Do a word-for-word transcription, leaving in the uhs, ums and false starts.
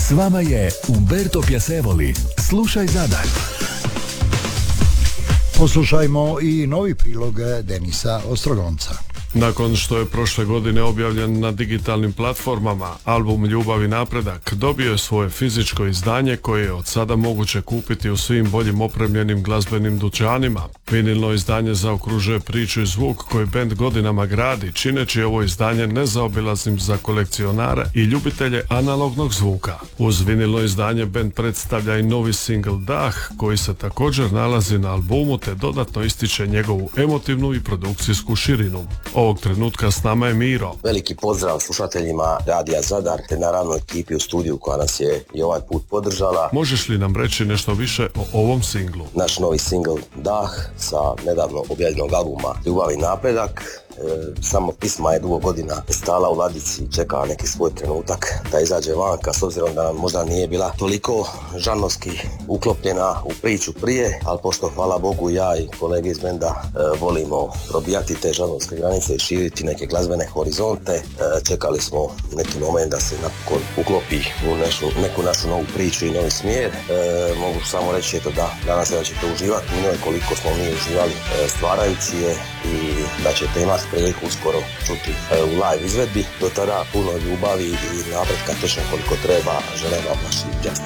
S vama je Umberto Piacevoli. Slušaj Zadar. Poslušajmo i novi prilog Denisa Ostrogonca. Nakon što je prošle godine objavljen na digitalnim platformama, album Ljubav i napredak dobio je svoje fizičko izdanje koje je od sada moguće kupiti u svim boljim opremljenim glazbenim dućanima. Vinilno izdanje zaokružuje priču i zvuk koji bend godinama gradi, čineći ovo izdanje nezaobilaznim za kolekcionare i ljubitelje analognog zvuka. Uz vinilno izdanje bend predstavlja i novi singl Dah, koji se također nalazi na albumu te dodatno ističe njegovu emotivnu i produkcijsku širinu. Ovog trenutka s nama je Miro. Veliki pozdrav slušateljima Radija Zadar te naravno ekipi u studiju koja nas je i ovaj put podržala. Možeš li nam reći nešto više o ovom singlu? Naš novi singl Dah sa nedavno objavljenog albuma Ljubav i napredak. E, samo pisma je dugo godina stala u ladici i čeka neki svoj trenutak da izađe vanka, s obzirom da nam možda nije bila toliko žanrovski uklopljena u priču prije, ali pošto hvala Bogu ja i kolege iz benda e, volimo probijati te žanrovske granice i širiti neke glazbene horizonte, e, čekali smo neki moment da se napokon uklopi u nešu, neku našu novu priču i novi smjer. E, mogu samo reći eto da danas da ćete uživati u njoj koliko smo mi uživali e, stvarajući je i da ćete imati priliku uskoro čuti e, u live izvedbi. Do tada puno ljubavi i napretka, točno koliko treba. Želim vam naši džasti.